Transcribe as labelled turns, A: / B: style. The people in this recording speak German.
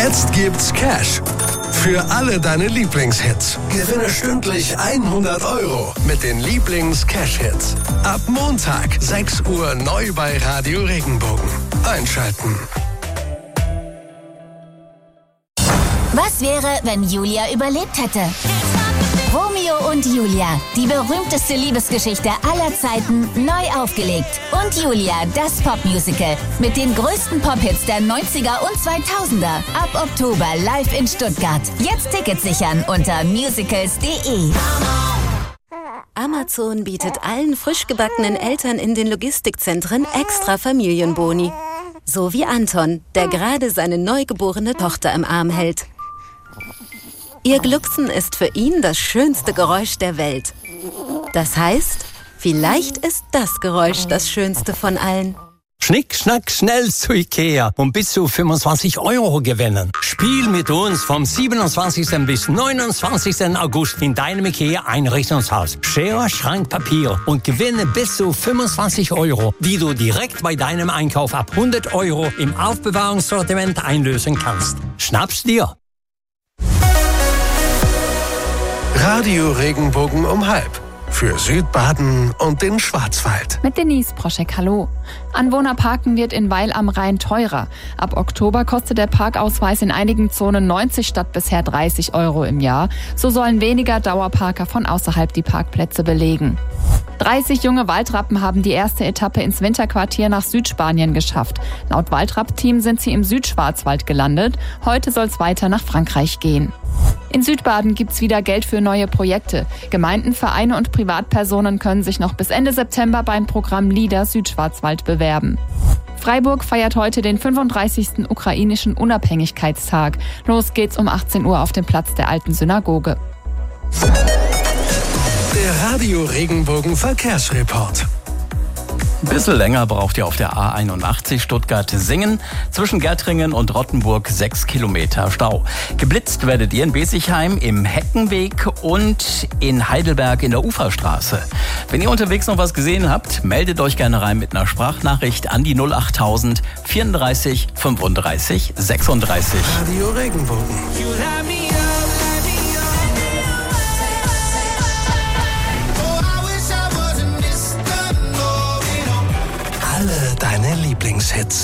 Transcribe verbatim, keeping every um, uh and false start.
A: Jetzt gibt's Cash für alle deine Lieblingshits. Gewinne stündlich hundert Euro mit den Lieblings-Cash-Hits. Ab Montag, sechs Uhr, neu bei Radio Regenbogen. Einschalten.
B: Was wäre, wenn Julia überlebt hätte? Romeo und Julia, die berühmteste Liebesgeschichte aller Zeiten, neu aufgelegt. Und Julia, das Popmusical mit den größten Pop-Hits der neunziger und zweitausender. Ab Oktober live in Stuttgart. Jetzt Tickets sichern unter musicals punkt de.
C: Amazon bietet allen frisch gebackenen Eltern in den Logistikzentren extra Familienboni. So wie Anton, der gerade seine neugeborene Tochter im Arm hält. Ihr Glucksen ist für ihn das schönste Geräusch der Welt. Das heißt, vielleicht ist das Geräusch das schönste von allen.
D: Schnick, schnack, schnell zu Ikea und bis zu fünfundzwanzig Euro gewinnen. Spiel mit uns vom siebenundzwanzigsten bis neunundzwanzigsten August in deinem Ikea-Einrichtungshaus. Schere, Schrank, Papier und gewinne bis zu fünfundzwanzig Euro, die du direkt bei deinem Einkauf ab hundert Euro im Aufbewahrungssortiment einlösen kannst. Schnapp's dir!
A: Radio Regenbogen um halb. Für Südbaden und den Schwarzwald.
E: Mit Denise Proschek, hallo. Anwohnerparken wird in Weil am Rhein teurer. Ab Oktober kostet der Parkausweis in einigen Zonen neunzig statt bisher dreißig Euro im Jahr. So sollen weniger Dauerparker von außerhalb die Parkplätze belegen. dreißig junge Waldrappen haben die erste Etappe ins Winterquartier nach Südspanien geschafft. Laut Waldrapp-Team sind sie im Südschwarzwald gelandet. Heute soll es weiter nach Frankreich gehen. In Südbaden gibt's wieder Geld für neue Projekte. Gemeinden, Vereine und Privatpersonen können sich noch bis Ende September beim Programm LEADER Südschwarzwald bewerben. Freiburg feiert heute den fünfunddreißigsten ukrainischen Unabhängigkeitstag. Los geht's um achtzehn Uhr auf dem Platz der alten Synagoge.
A: Der Radio Regenbogen Verkehrsreport.
F: Ein bisschen länger braucht ihr auf der A einundachtzig Stuttgart-Singen. Zwischen Gärtringen und Rottenburg sechs Kilometer Stau. Geblitzt werdet ihr in Besigheim im Heckenweg und in Heidelberg in der Uferstraße. Wenn ihr unterwegs noch was gesehen habt, meldet euch gerne rein mit einer Sprachnachricht an die null achttausend vierunddreißig fünfunddreißig sechsunddreißig.
A: Radio Regenbogen. Alle deine Lieblingshits.